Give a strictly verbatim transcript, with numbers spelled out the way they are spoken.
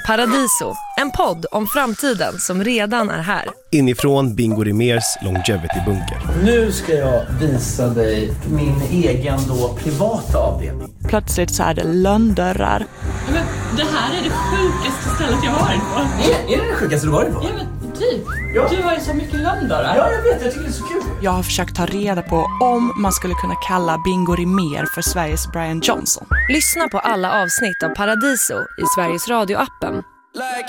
Paradiso, en podd om framtiden som redan är här. Inifrån Bingo Rimérs Longevity-bunker. Nu ska jag visa dig min egen då privata avdelning. Plötsligt så är det lönndörrar. Men det här är det sjukaste stället jag har varit på. Är, är det det sjukaste du har varit på? Ja, men typ. Ja. Du har ju så mycket lönndörrar. Ja, jag vet. Jag tycker det är så kul. Jag har försökt ta reda på om man skulle kunna kalla Bingo Rimér för Sveriges Brian Johnson. Lyssna på alla avsnitt av Paradiso i Sveriges Radio-appen.